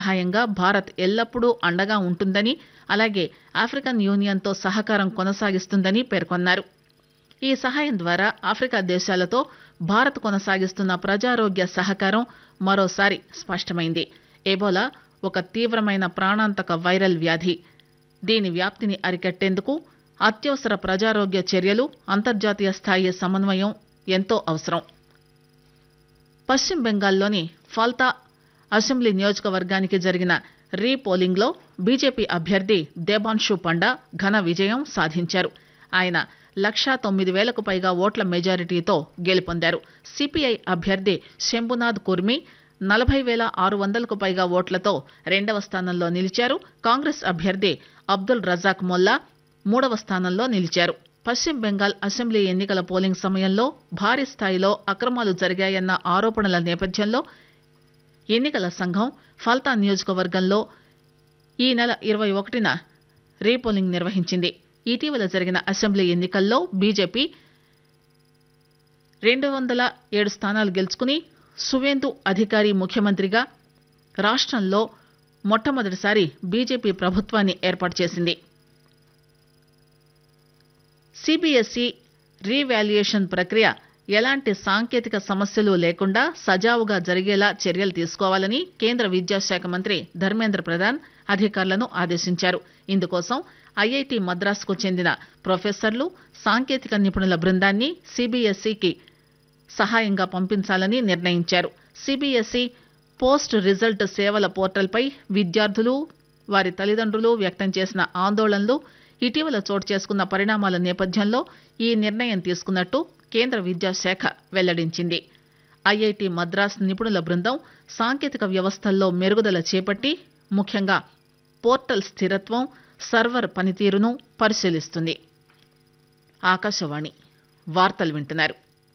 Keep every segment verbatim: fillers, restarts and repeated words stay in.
సహాయంగా భారత్ ఎల్లప్పుడూ అండగా ఉంటుందని అలాగే ఆఫ్రికన్ యూనియన్తో సహకారం కొనసాగిస్తుందని పేర్కొన్నారు. ఈ సహాయం ద్వారా ఆఫ్రికా దేశాలతో భారత్ కొనసాగిస్తున్న ప్రజారోగ్య సహకారం మరోసారి స్పష్టమైంది. ఎబోలా ఒక తీవ్రమైన ప్రాణాంతక వైరల్ వ్యాధి. దీని వ్యాప్తిని అరికట్టేందుకు అత్యవసర ప్రజారోగ్య చర్యలు, అంతర్జాతీయ స్థాయి సమన్వయం ఎంతో అవసరం. పశ్చిమ బెంగాల్లోని ఫాల్తా అసెంబ్లీ నియోజకవర్గానికి జరిగిన రీ పోలింగ్ లో బీజేపీ అభ్యర్థి దేబాన్షు పండా ఘన విజయం సాధించారు. ఆయన లక్షా తొమ్మిది వేలకు పైగా ఓట్ల మెజారిటీతో గెలుపొందారు. సిపిఐ అభ్యర్థి శంభునాథ్ కుర్మి నలభై వేల ఆరు వందలకు పైగా ఓట్లతో రెండవ స్థానంలో నిలిచారు. కాంగ్రెస్ అభ్యర్థి అబ్దుల్ రజాక్ మొల్లా మూడవ స్థానంలో నిలిచారు. పశ్చిమ బెంగాల్ అసెంబ్లీ ఎన్నికల పోలింగ్ సమయంలో భారీ స్థాయిలో అక్రమాలు జరిగాయన్న ఆరోపణల నేపథ్యంలో ఎన్నికల సంఘం ఫాల్తా నియోజకవర్గంలో ఈ నెల ఇరవై ఒకటిన రీపోలింగ్ నిర్వహించింది. ఇటీవల జరిగిన అసెంబ్లీ ఎన్నికల్లో బీజేపీ రెండు వందల ఏడు స్థానాలు గెలుచుకుని సువేందు అధికారి ముఖ్యమంత్రిగా రాష్ట్రంలో మొట్టమొదటిసారి బీజేపీ ప్రభుత్వాన్ని ఏర్పాటు చేసింది. సిబిఎస్ఈ రీవాల్యుయేషన్ ప్రక్రియ ఎలాంటి సాంకేతిక సమస్యలు లేకుండా సజావుగా జరిగేలా చర్యలు తీసుకోవాలని కేంద్ర విద్యాశాఖ మంత్రి ధర్మేంద్ర ప్రధాన్ అధికారులను ఆదేశించారు. ఇందుకోసం ఐఐటి మద్రాసుకు చెందిన ప్రొఫెసర్లు, సాంకేతిక నిపుణుల బృందాన్ని సిబిఎస్ఈకి సహాయంగా పంపించాలని నిర్ణయించారు. సిబిఎస్ఈ పోస్ట్ రిజల్ట్ సేవల పోర్టల్పై విద్యార్థులు, వారి తల్లిదండ్రులు వ్యక్తం చేసిన ఆందోళనలు, ఇటీవల చోటు చేసుకున్న పరిణామాల నేపథ్యంలో ఈ నిర్ణయం తీసుకున్నట్టు కేంద్ర విద్యాశాఖ వెల్లడించింది. ఐఐటి మద్రాస్ నిపుణుల బృందం సాంకేతిక వ్యవస్థల్లో మెరుగుదల చేపట్టి ముఖ్యంగా పోర్టల్ స్థిరత్వం, సర్వర్ పనితీరును పరిశీలిస్తుంది. ఆకాశవాణి వార్తలు వింటున్నారు.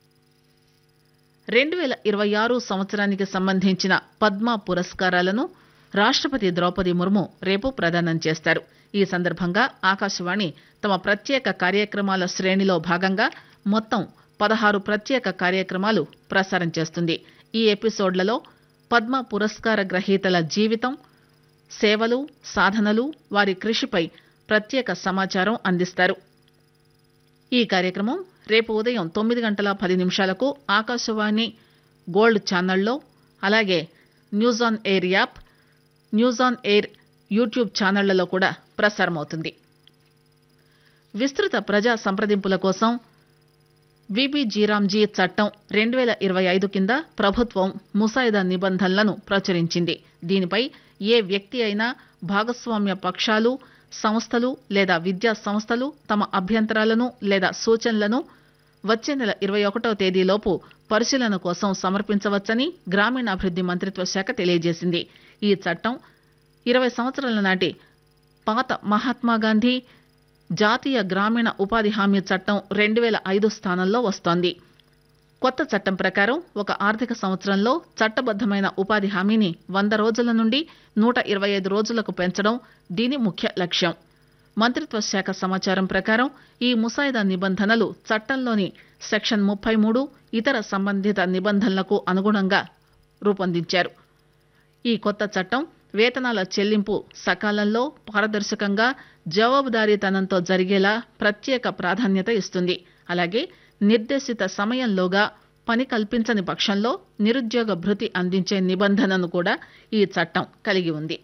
రెండు వేల ఇరవై ఆరు సంవత్సరానికి సంబంధించిన పద్మ పురస్కారాలను రాష్టపతి ద్రౌపది ముర్ము రేపు ప్రదానం చేస్తారు. ఈ సందర్భంగా ఆకాశవాణి తమ ప్రత్యేక కార్యక్రమాల శ్రేణిలో భాగంగా మొత్తం పదహారు ప్రత్యేక కార్యక్రమాలు ప్రసారం చేస్తుంది. ఈ ఎపిసోడ్లలో పద్మ పురస్కార గ్రహీతల జీవితం, సేవలు, సాధనలు, వారి కృషిపై ప్రత్యేక సమాచారం అందిస్తారు. ఈ కార్యక్రమం రేపు ఉదయం తొమ్మిది గంటల పది నిమిషాలకు ఆకాశవాణి గోల్డ్ ఛానల్లో, అలాగే news on air app, news on air YouTube ఛానళ్లలో కూడా ప్రసారమవుతుంది. విస్తృత ప్రజా సంప్రదింపుల కోసం విబిజీరామ్జీ చట్టం రెండు వేల ఇరవై ఐదు కింద ప్రభుత్వం ముసాయిదా నిబంధనలను ప్రచురించింది. దీనిపై ఏ వ్యక్తి అయినా, భాగస్వామ్య పక్షాలు, సంస్థలు లేదా విద్యా సంస్థలు తమ అభ్యంతరాలను లేదా సూచనలను వచ్చే నెల ఇరవై ఒకటవ తేదీలోపు పరిశీలన కోసం సమర్పించవచ్చని గ్రామీణాభివృద్ది మంత్రిత్వ శాఖ తెలియజేసింది. ఈ చట్టం ఇరవై సంవత్సరాల నాటి పాత మహాత్మాగాంధీ జాతీయ గ్రామీణ ఉపాధి హామీ చట్టం రెండు వేల ఐదు స్థానంలో వస్తోంది. కొత్త చట్టం ప్రకారం ఒక ఆర్థిక సంవత్సరంలో చట్టబద్దమైన ఉపాధి హామీని వంద రోజుల నుండి నూట ఇరవై ఐదు రోజులకు పెంచడం దీని ముఖ్య లక్ష్యం. మంత్రిత్వ శాఖ సమాచారం ప్రకారం ఈ ముసాయిదా నిబంధనలు చట్టంలోని సెక్షన్ ముప్పై మూడు ఇతర సంబంధిత నిబంధనలకు అనుగుణంగా రూపొందించారు. ఈ కొత్త చట్టం వేతనాల చెల్లింపు సకాలంలో, పారదర్శకంగా, జవాబుదారీతనంతో జరిగేలా ప్రత్యేక ప్రాధాన్యత ఇస్తుంది. అలాగే నిర్దేశిత సమయంలోగా పని కల్పించని పక్షంలో నిరుద్యోగ భృతి అందించే నిబంధనను కూడా ఈ చట్టం కలిగి ఉంది.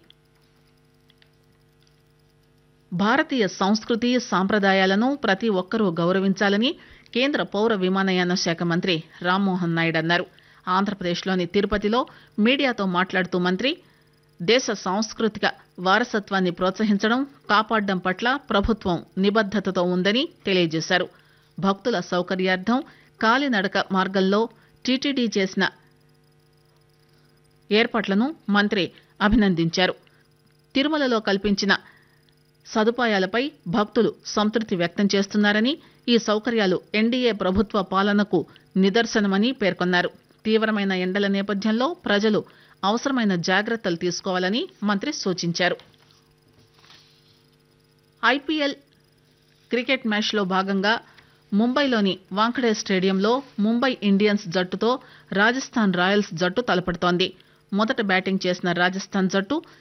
భారతీయ సంస్కృతి సాంప్రదాయాలను ప్రతి ఒక్కరూ గౌరవించాలని కేంద్ర పౌర విమానయాన శాఖ మంత్రి రామ్మోహన్ నాయుడు అన్నారు. ఆంధ్రప్రదేశ్లోని తిరుపతిలో మీడియాతో మాట్లాడుతూ మంత్రి దేశ సాంస్కృతిక వారసత్వాన్ని ప్రోత్సహించడం, కాపాడడం పట్ల ప్రభుత్వం నిబద్దతతో ఉందని తెలియజేశారు. భక్తుల సౌకర్యార్థం కాలినడక మార్గంలో టీటీడీ చేసిన ఏర్పాట్లను మంత్రి అభినందించారు. తిరుమలలో కల్పించిన సదుపాయాలపై భక్తులు సంతృప్తి వ్యక్తం చేస్తున్నారని, ఈ సౌకర్యాలు ఎన్డీఏ ప్రభుత్వ పాలనకు నిదర్శనమని పేర్కొన్నారు. తీవ్రమైన ఎండల నేపథ్యంలో ప్రజలు అవసరమైన జాగ్రత్తలు తీసుకోవాలని మంత్రి సూచించారు. ఐపీఎల్ క్రికెట్ మ్యాచ్లో భాగంగా ముంబైలోని వాంఖడే స్టేడియంలో ముంబై ఇండియన్స్ జట్టుతో రాజస్థాన్ రాయల్స్ జట్టు తలపడుతోంది. మొదట బ్యాటింగ్ చేసిన రాజస్థాన్ జట్టు